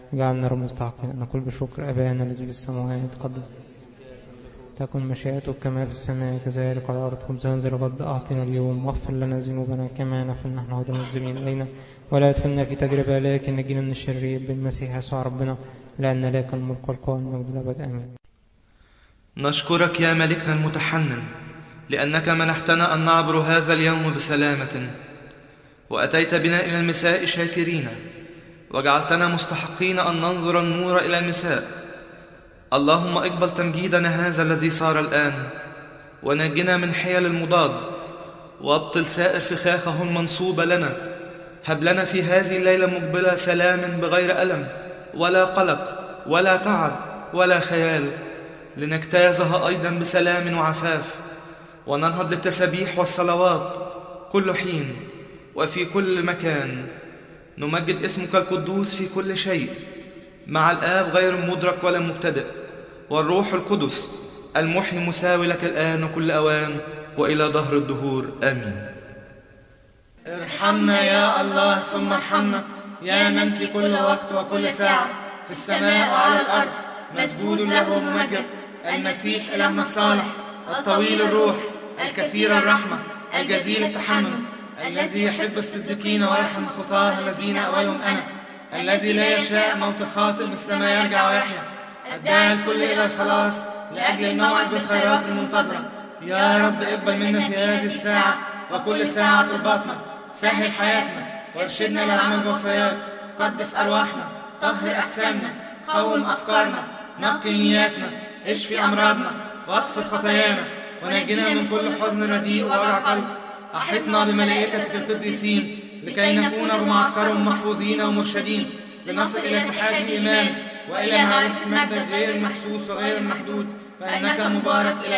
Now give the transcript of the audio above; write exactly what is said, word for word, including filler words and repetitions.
اجعلنا رب مستحقين أن نقول بشكر أبانا الذي في السماوات قدس تكن مشيئتك كما في السماء كذلك على الأرض. خبزنا ذا الغد أعطنا اليوم، واغفر لنا ذنوبنا كما نغفر نحن أيضا المذنبين إلينا، ولا تدخلنا في تجربة لكن نجينا من الشرير بالمسيح يسوع ربنا، لأن لك الملك والقوة والمجد الأبد آمين. نشكرك يا ملكنا المتحنن لأنك منحتنا أن نعبر هذا اليوم بسلامة، وأتيت بنا إلى المساء شاكرين، وجعلتنا مستحقين أن ننظر النور إلى المساء. اللهم اقبل تمجيدنا هذا الذي صار الآن، ونجنا من حيل المضاد، وابطل سائر فخاخه المنصوبة لنا. هب لنا في هذه الليلة مقبلة سلام بغير ألم ولا قلق ولا تعب ولا خيال، لنجتازها أيضا بسلام وعفاف، وننهض للتسبيح والصلوات كل حين وفي كل مكان. نمجد اسمك القدوس في كل شيء، مع الآب غير مدرك ولا مبتدئ، والروح القدس المحيي مساوي لك الآن وكل أوان وإلى دهر الدهور آمين. ارحمنا يا الله ثم ارحمنا، يا من في كل وقت وكل ساعة في السماء وعلى الأرض مسجود له وممجد، المسيح إلهنا الصالح الطويل الروح الكثير الرحمة الجزيل التحمل، الذي يحب الصديقين ويرحم الخطاة الذين أولهم أنا، الذي لا يشاء موت الخاطئ مثل ما يرجع ويحيا، الداعي الكل إلى الخلاص لأجل الموعد بالخيرات المنتظرة. يا رب اقبل منا في هذه الساعة وكل ساعة طلباتنا، سهل حياتنا وارشدنا إلى العمل بوصاياك، قدس أرواحنا، طهر أجسامنا، قوم أفكارنا، نقي نياتنا، اشفي أمراضنا واغفر خطايانا، ونجنا من كل حزن رديء ووجع قلب. أحطنا بملائكتك القديسين لكي نكون بمعسكرهم محفوظين ومرشدين، لنصل إلى اتحاد الإيمان وإلى معرفة مجدك غير المحسوس وغير المحدود، فإنك مبارك إلى